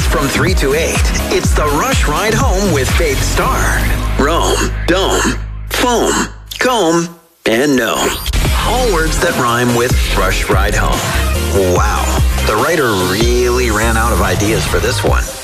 from 3 to 8. It's the Rush Ride Home with Faith Starr. Rome, dome, foam, comb, and gnome. All words that rhyme with Rush Ride Home. Wow, the writer really ran out of ideas for this one.